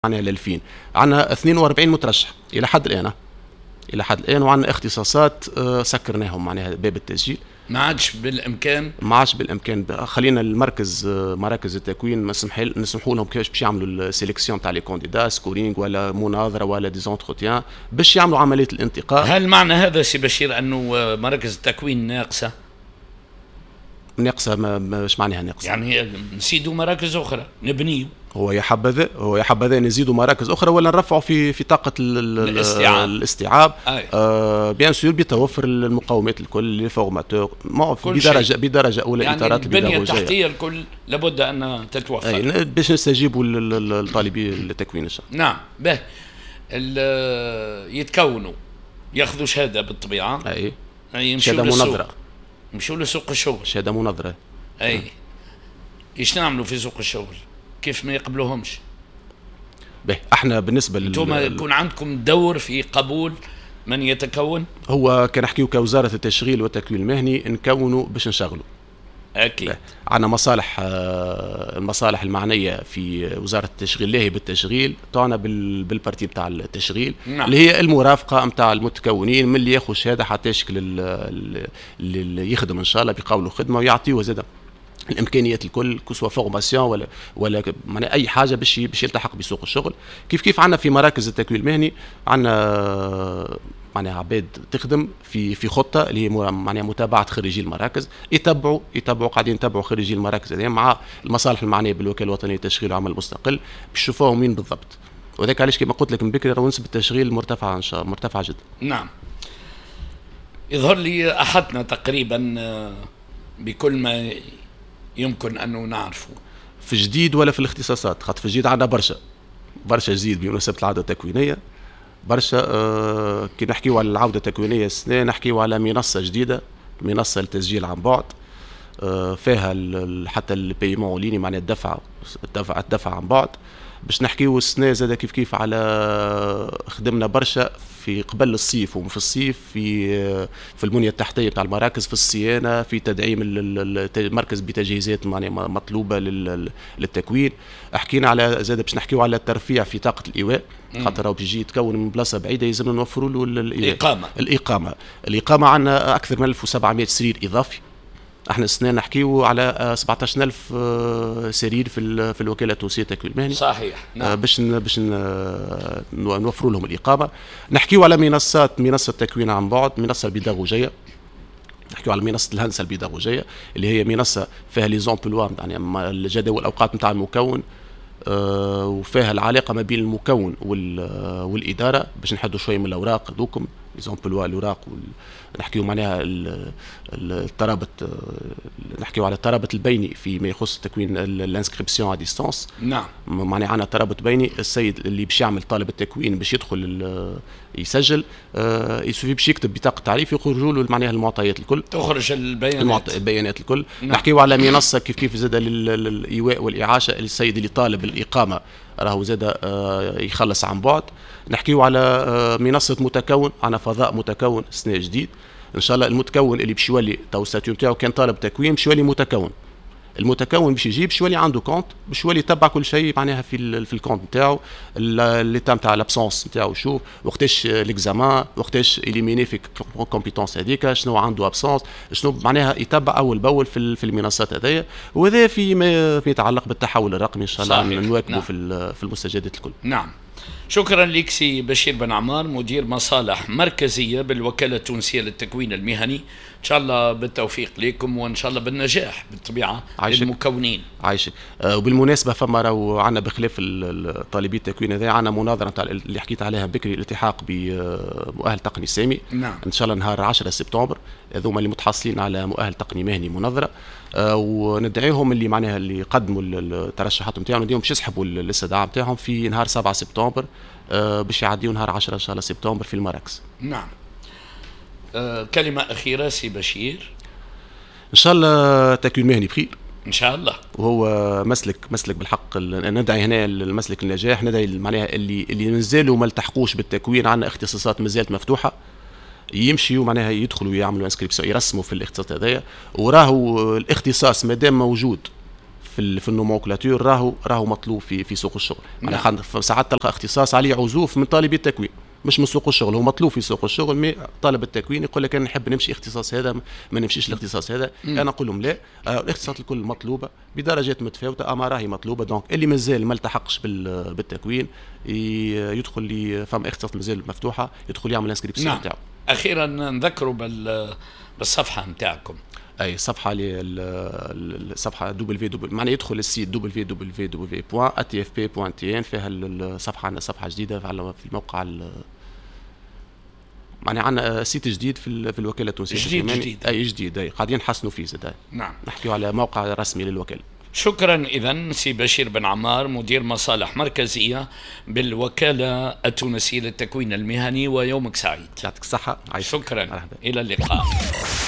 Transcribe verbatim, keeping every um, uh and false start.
معنا للفين عندنا اثنين وأربعين مترشح الى حد الان الى حد الان وعندنا اختصاصات سكرناهم معناها باب التسجيل ما عادش بالامكان ما عادش بالامكان خلينا المركز مراكز التكوين ما نسمحوا لهم كيفاش باش يعملوا السيليكسيون تاع لي كونديدا سكورينغ ولا مناظره ولا ديزونتروتيان باش يعملوا عمليه الانتقاء. هل معنى هذا سي بشير انه مراكز التكوين ناقصه؟ ناقصه مش معناها ناقصه يعني نزيدوا مراكز اخرى نبنيو. هو يا حبذا هو يا حبذا نزيدوا مراكز اخرى ولا نرفعوا في في طاقه الاستيعاب الاستيعاب آه بيان سور بيتوفر المقومات الكل لي فورماتور بدرجه بدرجه اولى يعني اطارات البنيه التحتيه الكل لابد ان تتوفر باش نستجيبوا للطالبي التكوين ان شاء الله. نعم به يتكونوا ياخذوا شهاده بالطبيعه اي اي شهاده منظره يمشوا لسوق الشغل شهاده منظره اي ايش نعملوا في سوق الشغل كيف ما يقبلوهمش؟ به احنا بالنسبه لل انتم يكون عندكم دور في قبول من يتكون؟ هو كان نحكيو كوزاره التشغيل والتكوين المهني نكونوا باش نشغلوا اكيد. عندنا مصالح المصالح المعنيه في وزاره التشغيل اللي هي بالتشغيل تعنا بالبارتي بتاع التشغيل. نعم. اللي هي المرافقه نتاع المتكونين من اللي ياخذ شهاده حتى يشكل اللي يخدم ان شاء الله بيقاولوا خدمه ويعطيوه زاده الامكانيات الكل كسوا فورماسيون ولا ولا معناها اي حاجه باش باش يلتحق بسوق الشغل. كيف كيف عندنا في مراكز التكوين المهني عندنا معناها عباد تخدم في في خطه اللي هي معناها متابعه خريجي المراكز يتبعوا يتبعوا قاعدين يتبعوا خريجي المراكز هذه مع المصالح المعنيه بالوكاله الوطنيه للتشغيل والعمل المستقل باش يشوفوهم وين بالضبط. وذاك علاش كما قلت لك من بكري نسبه التشغيل مرتفعه ان شاء الله مرتفعه جدا. نعم. يظهر لي احدنا تقريبا بكل ما يمكن أنه نعرفه في جديد ولا في الاختصاصات. خاطر في جديد عندنا برشا برشا جديد بمناسبة العودة التكوينية برشا. آه كي نحكيو على العودة التكوينية السنة نحكيو على منصة جديدة منصة للتسجيل عن بعد آه فيها حتى البيمون ليني معناها الدفع الدفع الدفع عن بعد. باش نحكيو السنة زاد كيف كيف على خدمنا برشا في قبل الصيف وفي الصيف في في البنية التحتية بتاع المراكز في الصيانة في تدعيم المركز بتجهيزات معناها مطلوبة للتكوين. حكينا على زاد باش نحكيو على الترفيع في طاقة الإيواء خاطر راهو بيجي يتكون من بلاصة بعيدة يلزمنا نوفروا له الإقامة. الإقامة الإقامة عندنا أكثر من ألف وسبعمائة سرير إضافي. احنا السنه نحكيو على سبعطاش ألف سرير في في الوكاله التونسيه للتكوين المهني. صحيح. نعم. باش باش نوفروا لهم الاقامه. نحكيو على منصات منصه التكوين عن بعد منصه البيداغوجيه. نحكيو على منصه الهندسه البيداغوجيه اللي هي منصه فيها لي زومبلوا يعني الجداول الاوقات نتاع المكون أه وفيها العلاقه ما بين المكون والاداره باش نحدوا شويه من الاوراق هذوكم ليزومبلوا الاوراق نحكيو معناها الترابط نحكيو على الترابط البيني فيما يخص تكوين الانسكريبسيون ا ديستانس. نعم. معناها عندنا ترابط بيني السيد اللي باش يعمل طالب التكوين باش يدخل يسجل آه يسوفي باش يكتب بطاقه تعريف يخرجوا له معناها المعطيات الكل تخرج البيانات البيانات الكل. نعم. نحكيو على منصه كيف كيف زاد للايواء والاعاشه السيد اللي طالب الاقامه راهو زاد آه يخلص عن بعد. نحكيو على آه منصه متكون عندنا فضاء متكون السنه جديد ان شاء الله. المتكون اللي باش يولي تو ستاتيو نتاعو كان طالب تكوين باش يولي متكون. المتكون باش يجي باش يولي عنده كونت باش يولي يتبع كل شيء معناها في في الكونت نتاعو اللي تام تاع لابسونس نتاعو شوف وقتاش ليكزامان وقتاش اليميني في كومبيتونس هذيك شنو عنده ابسونس شنو معناها يتبع اول باول في في المنصات هذيا. وهذا فيما يتعلق بالتحول الرقمي ان شاء الله نواكبوا. نعم. في في المستجدات الكل. نعم. شكرا لك سي بشير بن عمار مدير مصالح مركزية بالوكالة التونسية للتكوين المهني. إن شاء الله بالتوفيق لكم وإن شاء الله بالنجاح بالطبيعة للمكونين. عايشك. آه وبالمناسبة فما راهو عندنا بخلاف الطالبي التكوين هذا عندنا مناظرة نتاع اللي حكيت عليها بكري الالتحاق بمؤهل تقني سامي. نعم. إن شاء الله نهار عشرة سبتمبر هذوما اللي متحصلين على مؤهل تقني مهني منظرة آه وندعيهم اللي معناها اللي قدموا الترشحات نتاعهم نديهم باش يسحبوا الاستدعاء نتاعهم في نهار سبعة سبتمبر آه باش يعديوا نهار عشرة ان شاء الله سبتمبر في المراكز. نعم. آه كلمة أخيرة سي بشير. ان شاء الله تكوين مهني بخير ان شاء الله. وهو مسلك مسلك بالحق ندعي هنا المسلك النجاح ندعي معناها اللي اللي مازالوا ما التحقوش بالتكوين عندنا اختصاصات مازالت مفتوحه يمشيوا معناها يدخلوا يعملوا انسكريبسيون يرسموا في الاختصاص هذايا وراهو الاختصاص مادام موجود في في النومنكلاتور راهو راهو مطلوب في في سوق الشغل. نعم. ساعات تلقى اختصاص عليه عزوف من طالبي التكوين مش من سوق الشغل، هو مطلوب في سوق الشغل، مي طالب التكوين يقول لك انا نحب نمشي اختصاص هذا ما نمشيش الاختصاص هذا. م. انا نقول لهم لا، الاختصاصات الكل مطلوبه بدرجات متفاوته، اما راهي مطلوبه. دونك اللي مازال ما التحقش بالتكوين يدخل لي فما اختصاص مازال مفتوحه، يدخل يعمل انسكريبسيون نتاعو. نعم. اخيرا نذكروا بال بالصفحه نتاعكم. اي صفحه الصفحه دبليو دبليو معناها يدخل السيت دبليو دبليو دبليو بوان ا تي اف بي بوان تي ان، فيها الصفحه عندنا صفحه جديده في الموقع، معناها عندنا سيت جديد في في الوكاله التونسيه جديد جديد اي جديد اي قاعدين نحسنوا فيه زاد. نعم. نحكيو على موقع رسمي للوكاله. شكرا. إذن سي بشير بن عمار مدير مصالح مركزية بالوكالة التونسية للتكوين المهني، ويومك سعيد. يعطيك الصحة. شكرا. إلى اللقاء.